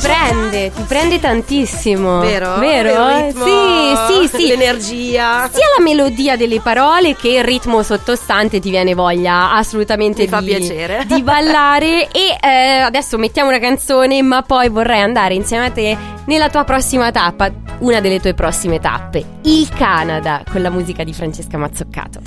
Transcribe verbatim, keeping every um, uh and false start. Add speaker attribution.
Speaker 1: prende, ti prende tantissimo.
Speaker 2: Vero?
Speaker 1: Vero?
Speaker 2: Il ritmo,
Speaker 1: sì, sì, sì.
Speaker 2: l'energia.
Speaker 1: Sia la melodia delle parole che il ritmo sottostante ti viene voglia assolutamente
Speaker 2: Mi fa
Speaker 1: di,
Speaker 2: piacere.
Speaker 1: di ballare. E eh, adesso mettiamo una canzone, ma poi vorrei andare insieme a te nella tua prossima tappa, una delle tue prossime tappe, il Canada, con la musica di Francesca Mazzoccato.